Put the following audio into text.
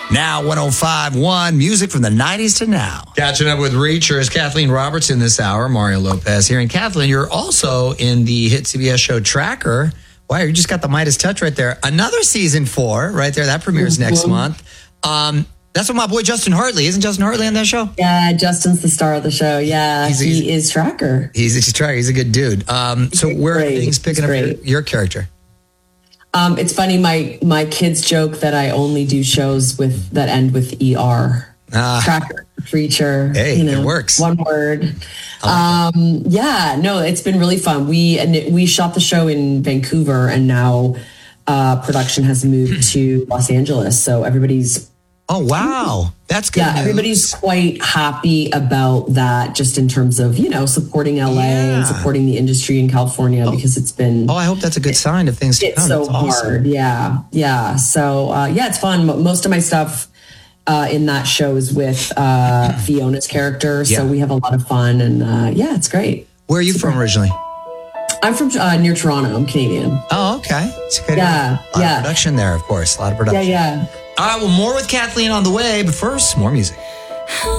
Now 105.1, music from the 90s to now. Catching up with Reachers, Kathleen Robertson this hour, Mario Lopez here. And Kathleen, you're also in the hit CBS show Tracker. Wow, you just got the Midas touch right there. Another season 4 right there. That premieres next month. That's with my boy Justin Hartley. Isn't Justin Hartley on that show? Yeah, Justin's the star of the show. Yeah, he is Tracker. He's Tracker. He's a good dude. So where are things picking up your character? It's funny. My kids joke that I only do shows that end with ER. Tracker, Reacher. Hey, it works. One word. Yeah, no, it's been really fun. We shot the show in Vancouver, and now production has moved to Los Angeles. So everybody's. Oh, wow. That's good. Yeah, news. Everybody's quite happy about that, just in terms of, supporting LA and supporting the industry in California, because it's been... I hope that's a good sign of things to come. It's so hard. Yeah. Yeah. So, it's fun. Most of my stuff in that show is with Fiona's character. Yeah. So we have a lot of fun, and it's great. Where are you from originally? I'm from near Toronto. I'm Canadian. Oh, okay. It's good. Yeah. A lot of production there, of course. A lot of production. Yeah. All right, well, more with Kathleen on the way, but first, more music.